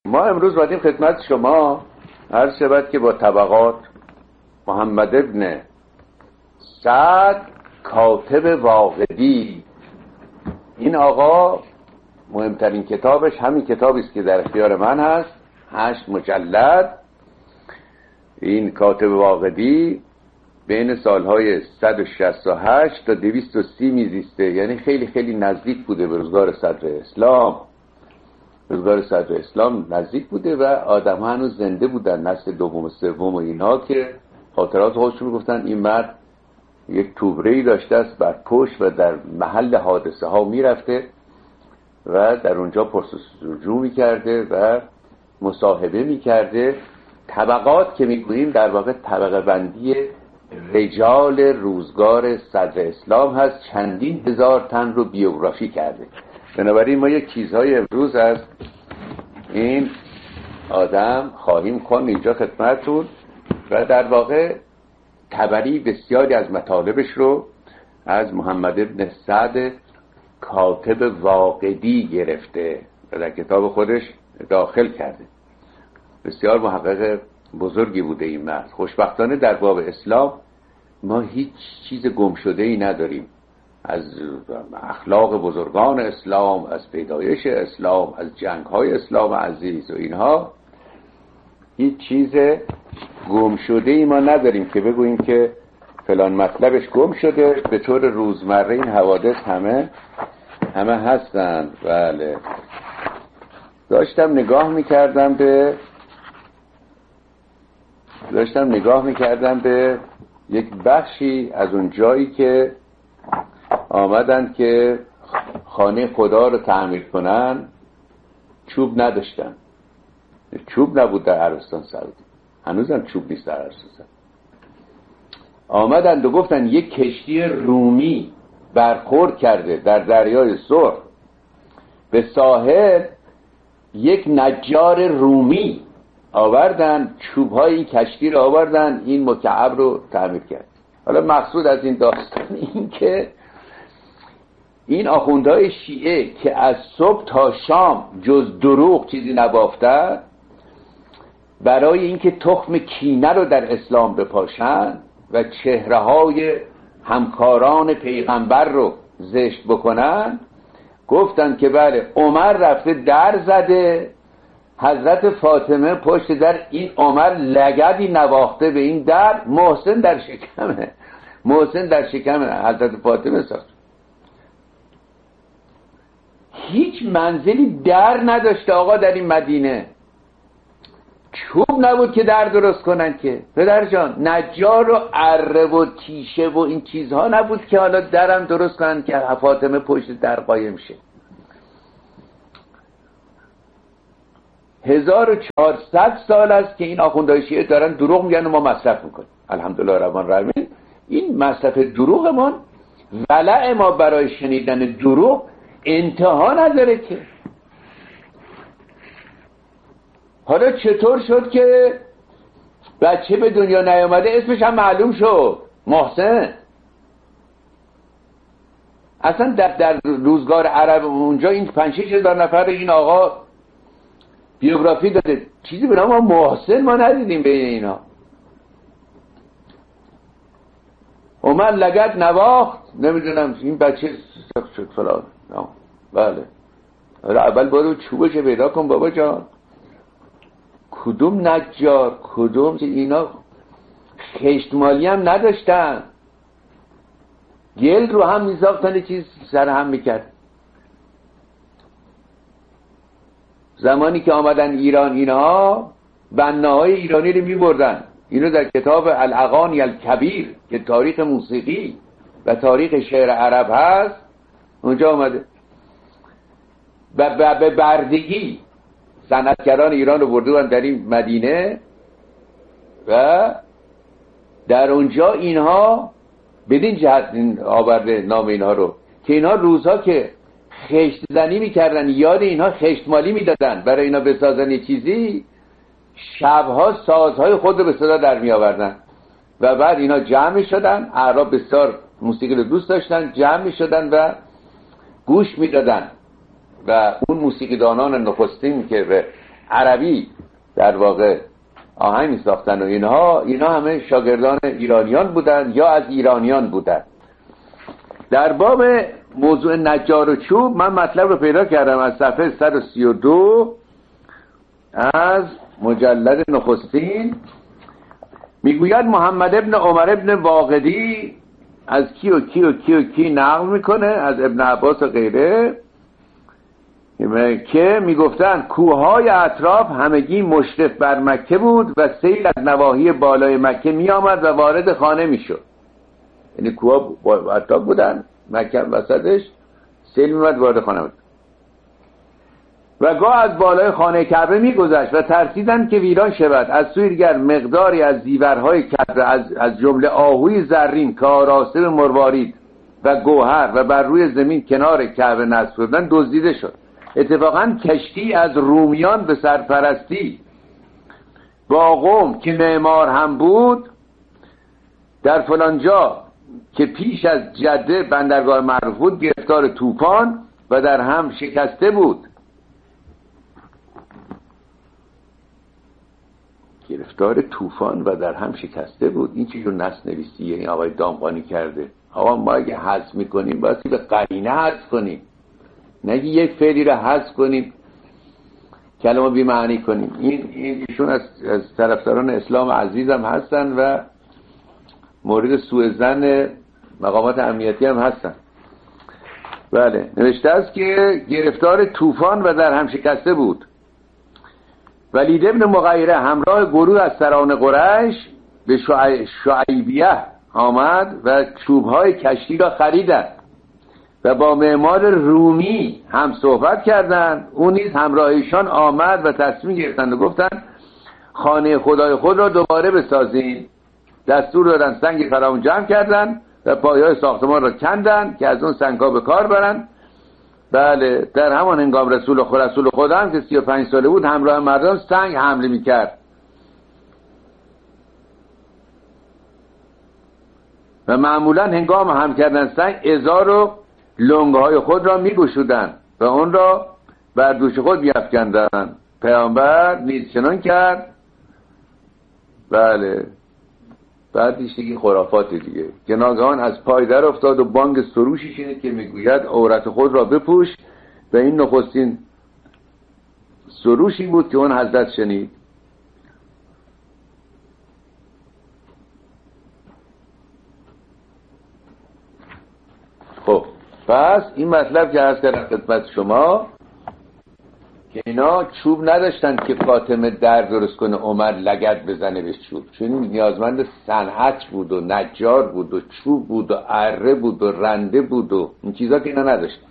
ما امروز بایدیم خدمت شما عرض شود که با طبقات محمد ابن سعد کاتب واقدی، این آقا مهمترین کتابش همین کتابی است که در اختیار من هست، 8 مجلد. این کاتب واقدی بین سالهای 168 تا 230 میزیسته، یعنی خیلی خیلی نزدیک بوده به روزگار صدر اسلام. روزگار صدر اسلام نزدیک بوده و آدم ها هنوز زنده بودن، نسل دوم و سوم و اینها، که خاطرات خودشون گفتن این مرد یک توبره‌ای داشته است بر پشت و در محل حادثه ها میرفته و در اونجا پرسجو میکرده و مصاحبه میکرده. طبقات که میگوییم در واقع طبقه بندی رجال روزگار صدر اسلام هست، چندین هزار تن رو بیوگرافی کرده. بنابراین ما یک چیزهای امروز از این آدم خواهیم خوند اینجا خدمتتون و در واقع طبری بسیاری از مطالبش رو از محمد ابن سعد کاتب واقدی گرفته و در کتاب خودش داخل کرده. بسیار محقق بزرگی بوده این مرد. خوشبختانه در باب اسلام ما هیچ چیز گم شده ای نداریم، از اخلاق بزرگان اسلام، از پیدایش اسلام، از جنگ‌های اسلام عزیز و اینها هیچ چیز گم شده ای ما نداریم که بگوییم که فلان مطلبش گم شده. به طور روزمره این حوادث همه هستن. بله، داشتم نگاه میکردم به یک بخشی از اون جایی که آمدن که خانه خدا رو تعمیر کنن، چوب نداشتن، چوب نبود در عربستان سعودی، هنوزم چوب نیست در عربستان سعودی. آمدن و گفتن یک کشتی رومی برخورد کرده در دریای سرخ به ساحل، یک نجار رومی آوردن چوب‌های این کشتی رو آوردن، این مکعب رو تعمیر کرد. حالا مقصود از این داستان این که این آخوندهای شیعه که از صبح تا شام جز دروغ چیزی نبافتن، برای اینکه تخم کینه رو در اسلام بپاشن و چهره‌های همکاران پیغمبر رو زشت بکنن، گفتن که بله عمر رفته در زده، حضرت فاطمه پشت در، این عمر لگدی نواخته به این در، محسن در شکمه حضرت فاطمه ساخت. هیچ منزلی در نداشته آقا در این مدینه، چوب نبود که در درست کنن که پدر جان، نجار و اره و تیشه و این چیزها نبود که حالا درم درست کنن که فاطمه پشت در قایم شه. 1400 سال است که این آخوندهای شیعه دارن دروغ میگن و ما مصرف میکنیم. الحمدلله رب العالمین. این مصرف دروغمون، ولع ما برای شنیدن دروغ انتها نداره که. حالا چطور شد که بچه به دنیا نیامده اسمش هم معلوم شد محسن؟ اصلا در روزگار عرب اونجا این 5-6 هزار نفر این آقا بیوگرافی داده، چیزی به نام محسن ما ندیدیم بین اینا. عمر لگد نواخت، نمیدونم این بچه سخت شد فلان. بله، حالا اول برو چوبش پیدا کن بابا جان. کدوم نجار، کدوم اینا خشتمالی هم نداشتن، گل رو هم میزاختن، چیز سر هم میکرد. زمانی که آمدن ایران اینها بناهای ایرانی رو میبردن. اینو در کتاب الاغانی الکبیر که تاریخ موسیقی و تاریخ شعر عرب هست اونجا آمده و به بردگی صنعتگران ایران رو بردن در این مدینه و در اونجا اینها بدین جهت آورده نام اینها رو که اینها روزها که خشت زنی میکردن یاد اینها خشتمالی میدادن برای اینا بسازن یه چیزی، شبها سازهای خود رو به صدا در می آوردن و بعد اینا جمع می شدن. اعراب بسیار موسیقی رو دوست داشتن، جمع می شدن و گوش می دادن و اون موسیقیدانان نخستین که به عربی در واقع آهنگ می‌ساختن و اینا همه شاگردان ایرانیان بودن یا از ایرانیان بودن. در باب موضوع نجار و چوب من مطلب رو پیدا کردم از صفحه 132 از مجلد نخستین. میگوید محمد ابن عمر ابن واقدی از کی و کی و کی و کی نقل میکنه از ابن عباس و غیره که میگفتن کوههای اطراف همگی مشرف بر مکه بود و سیل از نواحی بالای مکه میآمد و وارد خانه میشد. یعنی کوها اطراف بودن، مکه وسطش، سیل میآمد وارد خانه بود و گاه از بالای خانه کعبه میگذشت و ترسیدند که ویران شود. از سوی دیگر مقداری از زیورهای کعبه از جمله آهوی زرین که آراسته به مروارید و گوهر و بر روی زمین کنار کعبه نصب شدند دزدیده شد. اتفاقا کشتی از رومیان به سرپرستی با قوم که معمار هم بود در فلانجا که پیش از جده بندرگاه معروف بود گرفتار طوفان و در هم شکسته بود. گرفتار طوفان و در هم شکسته بود. این چیزو نص‌نویسیه، این آقای دامغانی کرده. آقا ما اگه حذف میکنیم باید به قرینه حذف کنیم، نگه یک فعلی رو حذف کنیم کلمه بی معنی کنیم. ایشون از طرفداران اسلام عزیزم هستن و مورد سوء ظن مقامات امنیتی هم هستن. بله نوشته است که گرفتار طوفان و در هم شکسته بود. ولید ابن مغیره همراه گروه از سران قریش به شعیبیه آمد و چوبهای کشتی را خریدند و با معمار رومی هم صحبت کردند. او نیز همراهشان آمد و تصمیم گرفتند و گفتند خانه خدای خود را دوباره بسازید. دستور دادند سنگ فراوان جمع کردند و پایه‌های ساختمان را کندند که از اون سنگ‌ها به کار برند. بله در همان هنگام رسول خدا هم که 35 ساله بود همراه مردم سنگ حمله میکرد و معمولا هنگام هم کردن سنگ ازار و لنگهای خود را میگشودند و اون را بر دوش خود میافکندند. پیامبر نیز چنان کرد. بله بعدش دیگه خرافات دیگه که ناگهان از پای در افتاد و بانگ سروشی شنید که میگوید عورت خود را بپوش و این نخستین سروشی بود که اون حضرت شنید. خب پس این مطلب که عرض کردم خدمت شما که اینا چوب نداشتن که فاطمه در درست کنه عمر لگد بزنه به چوب، چون نیازمند صنعت بود و نجار بود و چوب بود و اره بود و رنده بود و این چیزا که اینا نداشتن.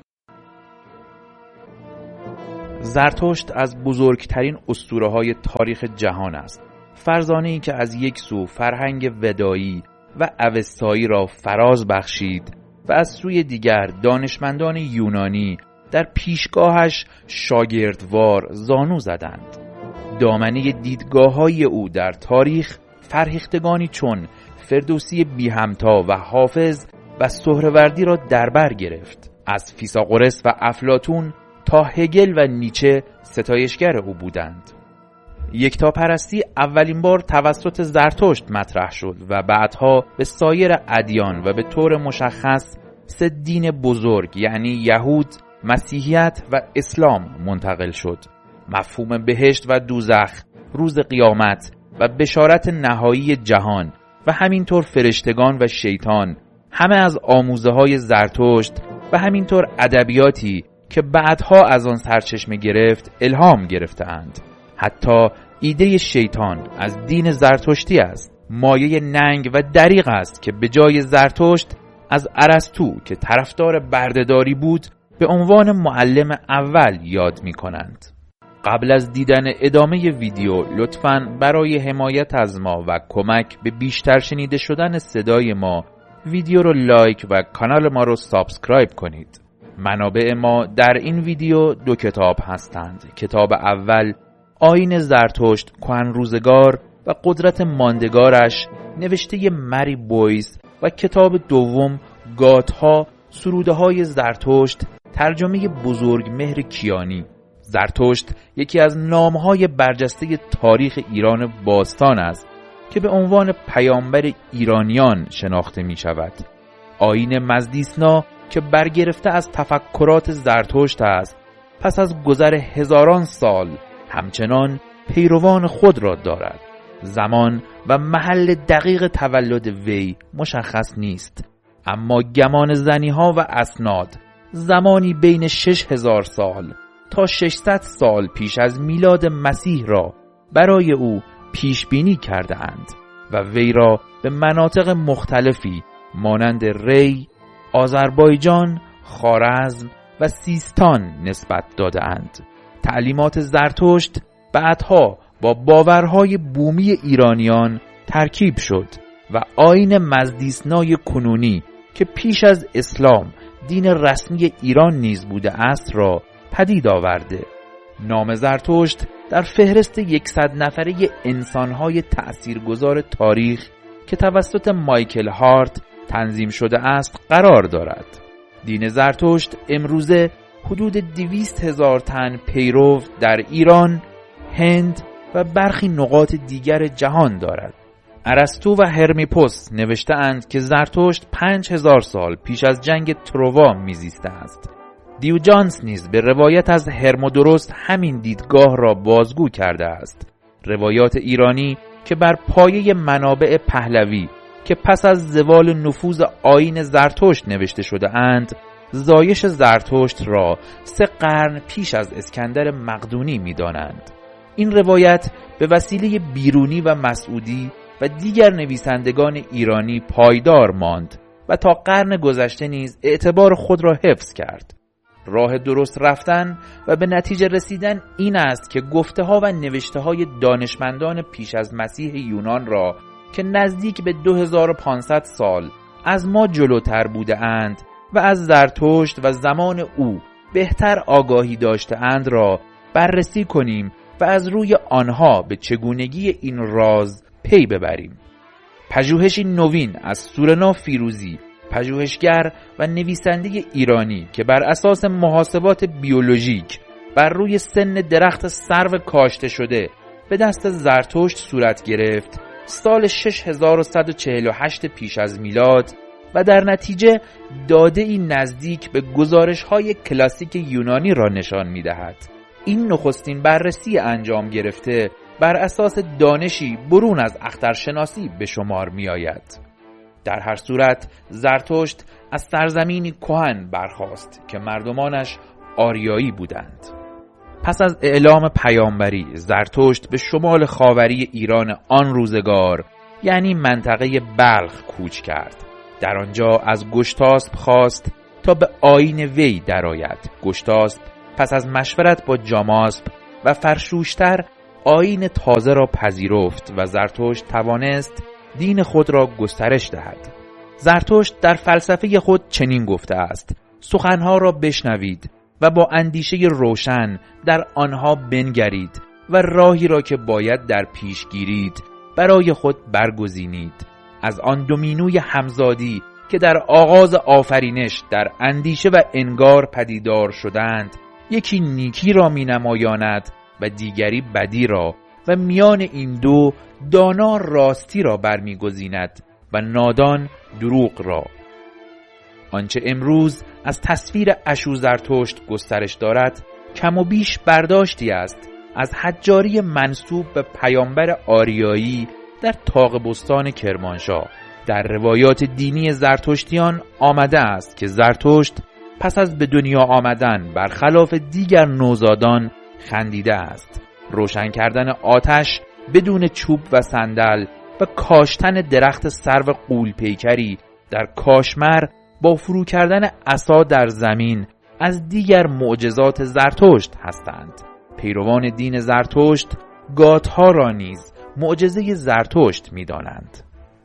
زرتشت از بزرگترین اسطوره‌های تاریخ جهان است. فرزانه‌ای که از یک سو فرهنگ ودایی و اوستایی را فراز بخشید و از سوی دیگر دانشمندان یونانی در پیشگاهش شاگردوار زانو زدند. دامنه دیدگاه‌های او در تاریخ فرهیختگانی چون فردوسی بی همتا و حافظ و سهروردی را در بر گرفت. از فیثاغورس و افلاطون تا هگل و نیچه ستایشگر او بودند. یکتاپرستی اولین بار توسط زرتشت مطرح شد و بعدها به سایر ادیان و به طور مشخص سه دین بزرگ یعنی یهود، مسیحیت و اسلام منتقل شد. مفهوم بهشت و دوزخ، روز قیامت و بشارت نهایی جهان و همینطور فرشتگان و شیطان همه از آموزه‌های زرتشت و همینطور ادبیاتی که بعدها از آن سرچشمه گرفت الهام گرفتند. حتی ایده شیطان از دین زرتشتی است. مایه ننگ و دریغ است که به جای زرتشت از ارسطو که طرفدار بردهداری بود به عنوان معلم اول یاد می کنند. قبل از دیدن ادامه ویدیو لطفاً برای حمایت از ما و کمک به بیشتر شنیده شدن صدای ما ویدیو رو لایک و کانال ما رو سابسکرایب کنید. منابع ما در این ویدیو 2 کتاب هستند. کتاب اول آیین زرتشت کهن‌روزگار و قدرت ماندگارش نوشته مری بویس و کتاب دوم گاتها سروده‌های زرتشت ترجمه بزرگ مهر کیانی. زرتشت یکی از نامهای برجسته تاریخ ایران باستان است که به عنوان پیامبر ایرانیان شناخته می شود. آیین مزدیسنا که برگرفته از تفکرات زرتشت است، پس از گذر هزاران سال همچنان پیروان خود را دارد. زمان و محل دقیق تولد وی مشخص نیست، اما گمان زنی‌ها و اسناد زمانی بین 6000 سال تا 600 سال پیش از میلاد مسیح را برای او پیش بینی کرده اند و وی را به مناطق مختلفی مانند ری، آذربایجان، خوارزم و سیستان نسبت داده اند. تعلیمات زرتشت بعدها با باورهای بومی ایرانیان ترکیب شد و آیین مزدیسنای کنونی که پیش از اسلام دین رسمی ایران نیز بوده است را پدید آورده. نام زرتشت در فهرست 100 نفره انسانهای تأثیرگذار تاریخ که توسط مایکل هارت تنظیم شده است قرار دارد. دین زرتشت امروزه حدود 200,000 تن پیرو در ایران، هند و برخی نقاط دیگر جهان دارد. ارسطو و هرمیپوس نوشته اند که زرتشت 5000 سال پیش از جنگ تروا میزیسته است. دیوجانس نیز به روایت از هرمودوروس همین دیدگاه را بازگو کرده است. روایات ایرانی که بر پایه منابع پهلوی که پس از زوال نفوذ آیین زرتشت نوشته شده اند، زایش زرتشت را 3 قرن پیش از اسکندر مقدونی می‌دانند. این روایت به وسیله بیرونی و مسعودی و دیگر نویسندگان ایرانی پایدار ماند و تا قرن گذشته نیز اعتبار خود را حفظ کرد. راه درست رفتن و به نتیجه رسیدن این است که گفته‌ها و نوشته‌های دانشمندان پیش از مسیح یونان را که نزدیک به 2500 سال از ما جلوتر بوده اند و از زرتشت و زمان او بهتر آگاهی داشته اند را بررسی کنیم و از روی آنها به چگونگی این راز پی ببریم. پژوهشی نوین از سورنا فیروزی، پژوهشگر و نویسنده ایرانی که بر اساس محاسبات بیولوژیک بر روی سن درخت سرو کاشته شده به دست زرتشت صورت گرفت سال 6148 پیش از میلاد و در نتیجه داده‌ای نزدیک به گزارش‌های کلاسیک یونانی را نشان می‌دهد. این نخستین بررسی انجام گرفته بر اساس دانشی برون از اخترشناسی به شمار می‌آید. در هر صورت زرتشت از سرزمینی کهن برخاست که مردمانش آریایی بودند. پس از اعلام پیامبری زرتشت به شمال خاوری ایران آن روزگار یعنی منطقه بلخ کوچ کرد. در آنجا از گشتاسپ خواست تا به آیین وی درآید. گشتاسپ پس از مشورت با جاماسپ و فرشوشتر آیین تازه را پذیرفت و زرتشت توانست دین خود را گسترش دهد. زرتشت در فلسفه خود چنین گفته است: سخنها را بشنوید و با اندیشه روشن در آنها بنگرید و راهی را که باید در پیش گیرید برای خود برگزینید. از آن دومینوی همزادی که در آغاز آفرینش در اندیشه و انگار پدیدار شدند، یکی نیکی را می نمایاند و دیگری بدی را و میان این دو دانا راستی را برمیگزیند و نادان دروغ را. آنچه امروز از تصویر اشوزرتشت گسترش دارد کم و بیش برداشتی است از حجاری منسوب به پیامبر آریایی در طاق بستان کرمانشاه. در روایات دینی زرتشتیان آمده است که زرتشت پس از به دنیا آمدن برخلاف دیگر نوزادان خندیده است. روشن کردن آتش بدون چوب و صندل و کاشتن درخت سرو غول پیکری در کاشمر با فرو کردن عصا در زمین از دیگر معجزات زرتشت هستند. پیروان دین زرتشت گاتها را نیز معجزه زرتشت می دانند.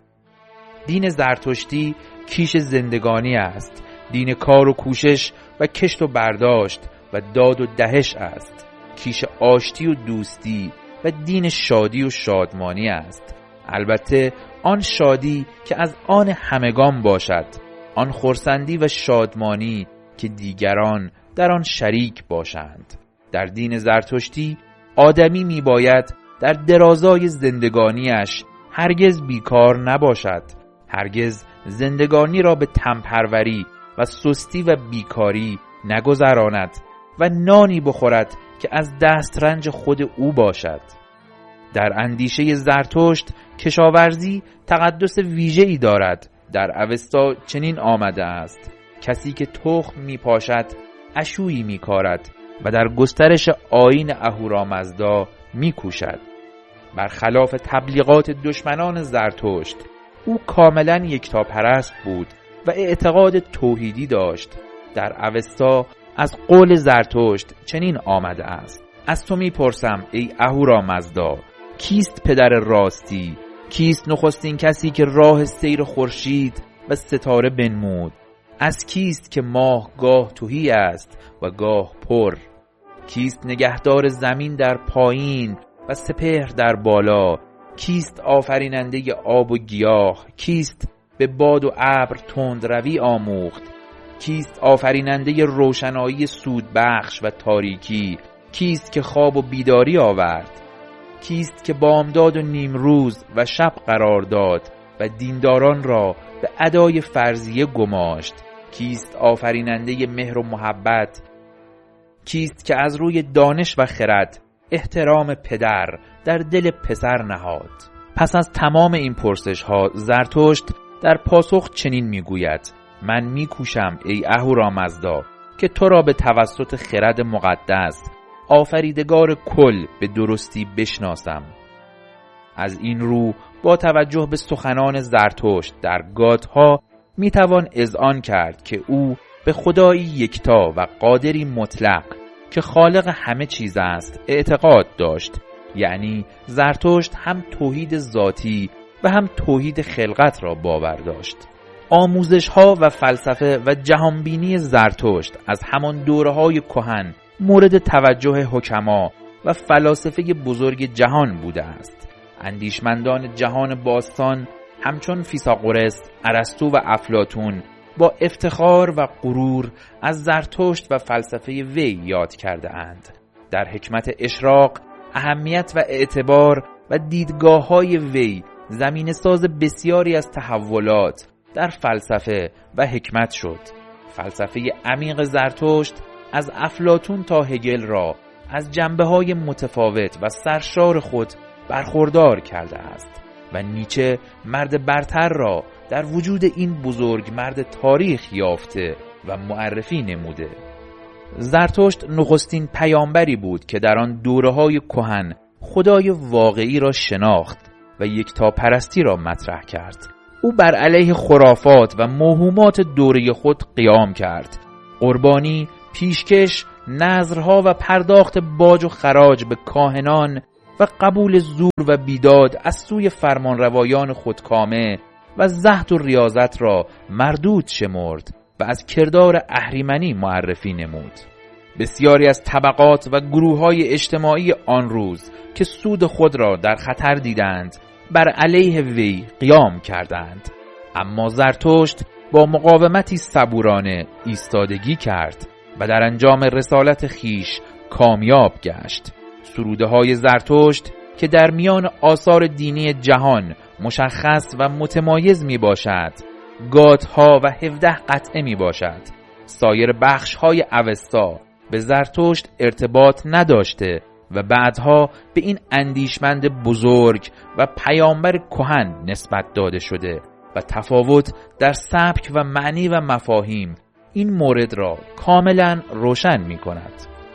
دین زرتشتی کیش زندگانی است. دین کار و کوشش و کشت و برداشت و داد و دهش است. کیش آشتی و دوستی و دین شادی و شادمانی است. البته آن شادی که از آن همگان باشد، آن خرسندی و شادمانی که دیگران در آن شریک باشند. در دین زرتشتی آدمی میباید در درازای زندگانیش هرگز بیکار نباشد، هرگز زندگانی را به تنپروری و سستی و بیکاری نگذراند و نانی بخورد که از دسترنج خود او باشد. در اندیشه زرتشت کشاورزی تقدس ویژه‌ای دارد. در اوستا چنین آمده است: کسی که تخم میپاشد اشویی میکارد و در گسترش آیین اهورامزدا میکوشد. برخلاف تبلیغات دشمنان زرتشت، او کاملا یکتاپرست بود و اعتقاد توحیدی داشت. در اوستا از قول زرتشت چنین آمده است: از تو میپرسم ای اهورامزدا، کیست پدر راستی؟ کیست نخستین کسی که راه سیر خورشید و ستاره بنمود؟ از کیست که ماه گاه تهی است و گاه پر؟ کیست نگهدار زمین در پایین و سپهر در بالا؟ کیست آفریننده آب و گیاه؟ کیست به باد و ابر تندروی آموخت؟ کیست آفریننده روشنایی سودبخش و تاریکی؟ کیست که خواب و بیداری آورد؟ کیست که بامداد و نیمروز و شب قرار داد و دینداران را به ادای فرضیه گماشت؟ کیست آفریننده مهر و محبت؟ کیست که از روی دانش و خرد احترام پدر در دل پسر نهاد؟ پس از تمام این پرسش ها زرتشت در پاسخ چنین میگوید: من میکوشم ای اهورامزدا که تو را به توسط خرد مقدس آفریدگار کل به درستی بشناسم. از این رو با توجه به سخنان زرتشت در گاتها میتوان اذعان کرد که او به خدایی یکتا و قادری مطلق که خالق همه چیز است اعتقاد داشت. یعنی زرتشت هم توحید ذاتی و هم توحید خلقت را باور داشت. آموزش ها و فلسفه و جهانبینی زرتشت از همان دوره‌های کهن مورد توجه حکما و فلاسفه بزرگ جهان بوده است. اندیشمندان جهان باستان همچون فیثاغورس، ارسطو و افلاطون با افتخار و غرور از زرتشت و فلسفه وی یاد کرده اند. در حکمت اشراق اهمیت و اعتبار و دیدگاه‌های وی زمینه ساز بسیاری از تحولات در فلسفه و حکمت شد. فلسفه عمیق زرتشت از افلاطون تا هگل را از جنبه‌های متفاوت و سرشار خود برخوردار کرده است و نیچه مرد برتر را در وجود این بزرگ مرد تاریخ یافته و معرفی نموده. زرتشت نخستین پیامبری بود که در آن دوره‌های کهن خدای واقعی را شناخت و یکتاپرستی را مطرح کرد. او بر علیه خرافات و موهومات دوره خود قیام کرد. قربانی، پیشکش، نذرها و پرداخت باج و خراج به کاهنان و قبول زور و بیداد از سوی فرمانروایان خودکامه و زهد و ریاضت را مردود شمرد و از کردار اهریمنی معرفی نمود. بسیاری از طبقات و گروه‌های اجتماعی آن روز که سود خود را در خطر دیدند بر علیه وی قیام کردند، اما زرتشت با مقاومتی صبورانه ایستادگی کرد و در انجام رسالت خیش کامیاب گشت. سروده‌های زرتشت که در میان آثار دینی جهان مشخص و متمایز می باشد، گاتها و 17 قطعه می باشد. سایر بخش‌های اوستا به زرتشت ارتباط نداشته و بعدها به این اندیشمند بزرگ و پیامبر کهن نسبت داده شده و تفاوت در سبک و معنی و مفاهیم این مورد را کاملا روشن می کند.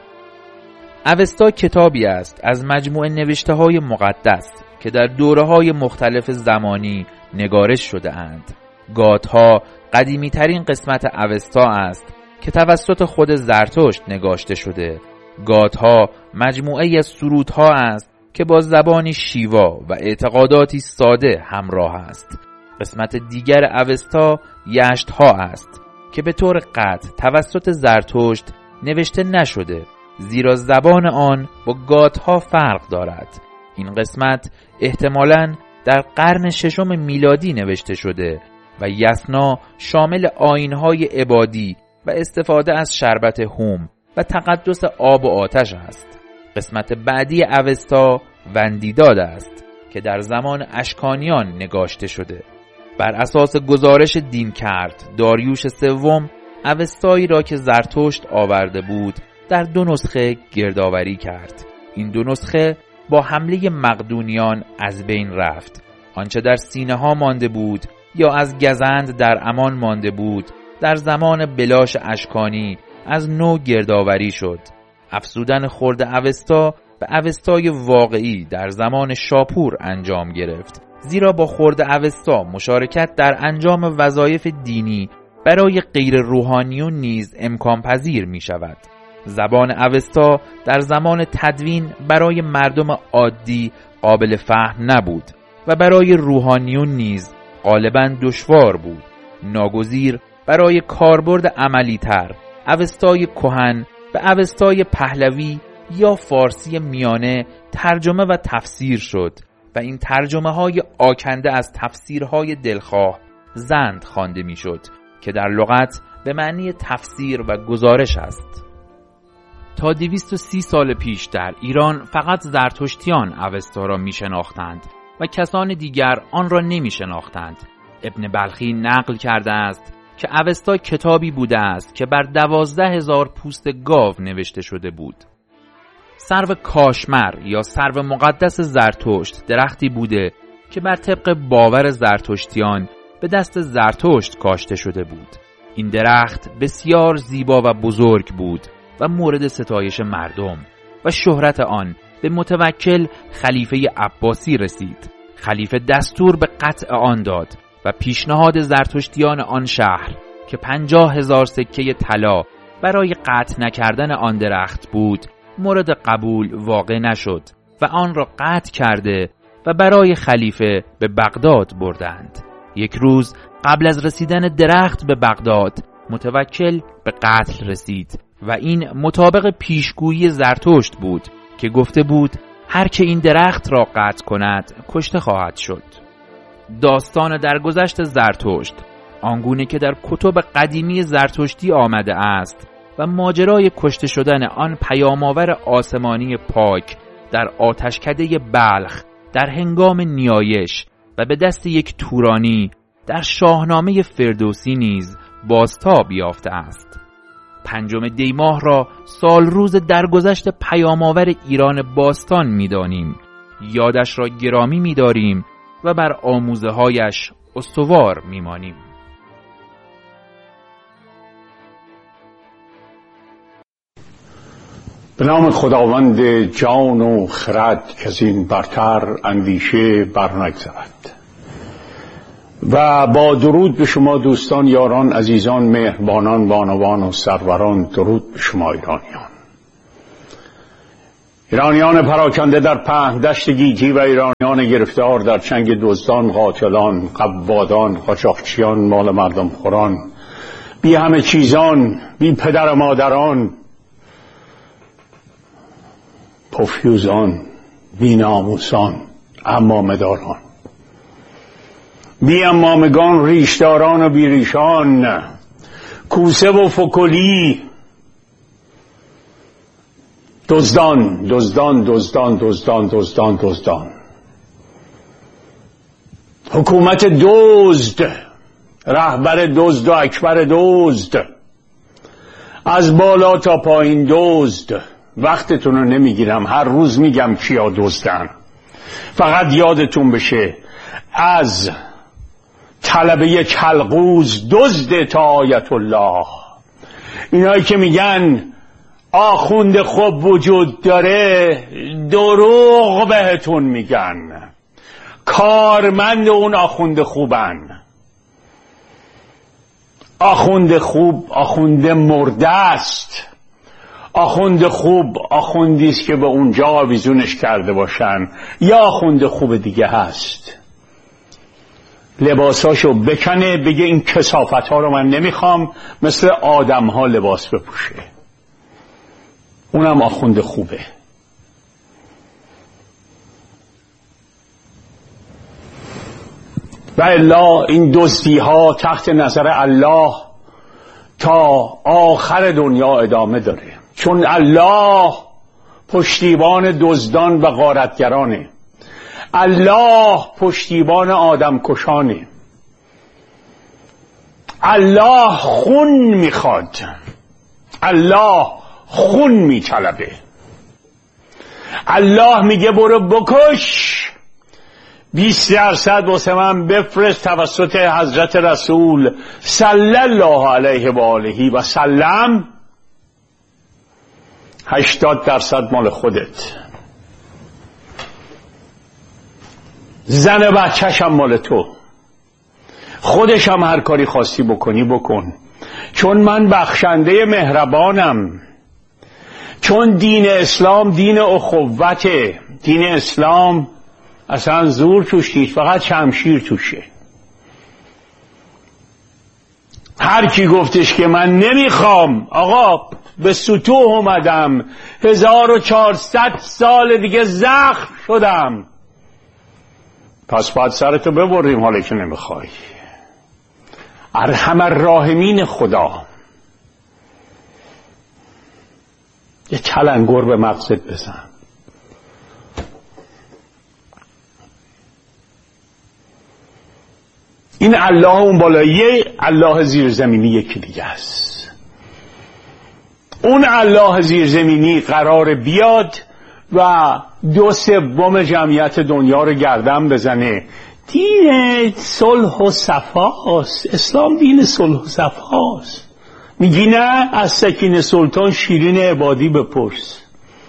اوستا کتابی است از مجموعه نوشته‌های مقدس که در دوره‌های مختلف زمانی نگارش شده اند. گاتها قدیمی ترین قسمت اوستا است که توسط خود زرتشت نگاشته شده. گاتها مجموعه از سرودها است که با زبانی شیوا و اعتقاداتی ساده همراه است. قسمت دیگر اوستا یشتها است که به طور قطع توسط زرتشت نوشته نشده، زیرا زبان آن با گاتها فرق دارد. این قسمت احتمالاً در قرن 6 میلادی نوشته شده و یسنا شامل آیین‌های عبادی و استفاده از شربت هوم و تقدس آب و آتش است. قسمت بعدی اوستا وندیداد است که در زمان اشکانیان نگاشته شده. بر اساس گزارش دینکرد داریوش سوم اوستایی را که زرتشت آورده بود در 2 نسخه گردآوری کرد. این 2 نسخه با حمله مقدونیان از بین رفت. آنچه در سینه ها مانده بود یا از گزند در امان مانده بود در زمان بلاش اشکانی از نو گردآوری شد. افزودن خرد اوستا به اوستای واقعی در زمان شاپور انجام گرفت، زیرا با خرد اوستا مشارکت در انجام وظایف دینی برای غیر روحانیون نیز امکان پذیر می شود. زبان اوستا در زمان تدوین برای مردم عادی قابل فهم نبود و برای روحانیون نیز غالباً دشوار بود. ناگزیر برای کاربرد عملی تر اوستای کهن به اوستای پهلوی یا فارسی میانه ترجمه و تفسیر شد و این ترجمه های آکنده از تفسیرهای دلخواه زند خوانده می شد که در لغت به معنی تفسیر و گزارش است. تا 230 سال پیش در ایران فقط زرتشتیان اوستا را می شناختند و کسان دیگر آن را نمی شناختند. ابن بلخی نقل کرده است که اوستا کتابی بوده است که بر 12,000 پوست گاو نوشته شده بود. سرو کاشمر یا سرو مقدس زرتشت درختی بوده که بر طبق باور زرتشتیان به دست زرتشت کاشته شده بود. این درخت بسیار زیبا و بزرگ بود و مورد ستایش مردم و شهرت آن به متوکل خلیفه عباسی رسید. خلیفه دستور به قطع آن داد و پیشنهاد زرتشتیان آن شهر که 50,000 سکه طلا برای قطع نکردن آن درخت بود مورد قبول واقع نشد و آن را قطع کرده و برای خلیفه به بغداد بردند. یک روز قبل از رسیدن درخت به بغداد متوکل به قتل رسید و این مطابق پیشگویی زرتشت بود که گفته بود هر که این درخت را قطع کند کشته خواهد شد. داستان درگذشت زرتشت آنگونه که در کتب قدیمی زرتشتی آمده است و ماجرای کشته شدن آن پیام‌آور آسمانی پاک در آتشکده بلخ در هنگام نیایش و به دست یک تورانی در شاهنامه فردوسی نیز بازتاب یافته است. 5 دی ماه را سال روز درگذشت پیام‌آور ایران باستان می‌دانیم. یادش را گرامی می‌داریم و بر آموزه‌هایش استوار می‌مانیم. به نام خداوند جان و خرد که از این برتر اندیشه برنگذرد و با درود به شما دوستان، یاران، عزیزان، مهربانان، بانوان و سروران، درود به شما ایرانیان پراکنده در پهن دشت گیتی و ایرانیان گرفتار در چنگ دزدان، قاتلان، قوادان، قاچاقچیان، مال مردم خوران، بی همه چیزان، بی پدر مادران، پفیوزان، بی ناموسان، امامداران، بی امامگان، ریشداران و بی ریشان، کوسه و فکلی، دزدان دزدان دزدان دزدان دزدان دزدان، حکومت دزد، رهبر دزد و اکبر دزد، از بالا تا پایین دزد. وقتتون رو نمیگیرم، هر روز میگم کیا دزدن، فقط یادتون بشه از طلبه کلغوز دزد تا آیت الله، اینایی که میگن آخوند خوب وجود داره دروغ بهتون میگن، کارمند اون آخوند خوبن. آخوند خوب آخوند مرده است. آخوند خوب آخوندی است که به اونجا آویزونش کرده باشن، یا آخوند خوب دیگه هست لباساشو بکنه بگه این کثافت ها رو من نمیخوام، مثل آدم ها لباس بپوشه، اونم آخوند خوبه. و الا این دزدی ها تحت نظر الله تا آخر دنیا ادامه داره. چون الله پشتیبان دزدان و غارتگرانه. الله پشتیبان آدم کشانه. الله خون میخواد، الله خون میطلبه. الله میگه برو بکش، 20% واسه من بفرست توسط حضرت رسول صلی الله علیه و آله و سلم، 80% مال خودت. زن و بچه‌ش هم مال تو. خودش هم هر کاری خواستی بکنی بکن، چون من بخشنده مهربانم. چون دین اسلام دین اخوته. دین اسلام اصلا زور توش نیست، فقط شمشیر توشه. هر کی گفتش که من نمیخوام، آقا به سطوح اومدم، 1400 سال دیگه زخم شدم، پس باید سرتو ببریم حالا که نمیخوای. ارحم الراحمین خدا یه تلنگر به مغزت بزن. این الله اون بالایی، الله زیرزمینی یکی دیگه است. اون الله زیرزمینی قرار بیاد و 2/3 جمعیت دنیا رو گردن بزنه. دین صلح و صفاست. اسلام دین صلح و صفاست. میگی نه؟ از سکینه سلطان شیرین عبادی بپرس.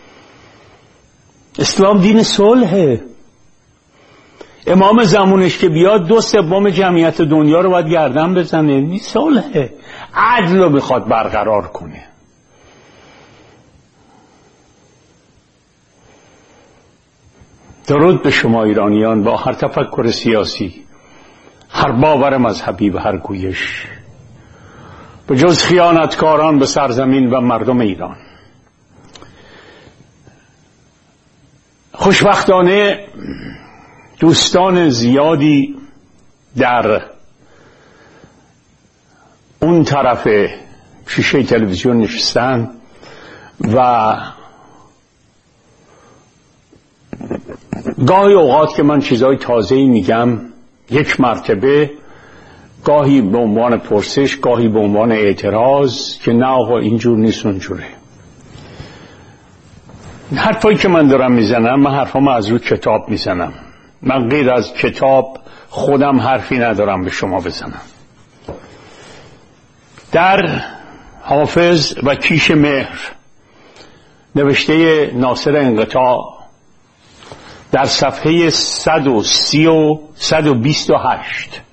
اسلام دین صلحه. امام زمانش که بیاد 2/3 جمعیت دنیا رو باید گردن بزنه. این صلحه. عدل رو میخواد برقرار کنه. درود به شما ایرانیان با هر تفکر سیاسی، هر باور مذهبی و هر گویش، به جز خیانتکاران به سرزمین و مردم ایران. خوشبختانه دوستان زیادی در اون طرف شیشه تلویزیون نشستن و گاهی اوقات که من چیزای تازه‌ای میگم، یک مرتبه گاهی به عنوان پرسش، گاهی به عنوان اعتراض که نه آقا اینجور نیست اونجوره. حرفایی که من دارم میزنم، من حرفامو از روی کتاب میزنم. من غیر از کتاب خودم حرفی ندارم به شما بزنم. در حافظ و کیش مهر نوشته ناصر انقطاع در صفحه 128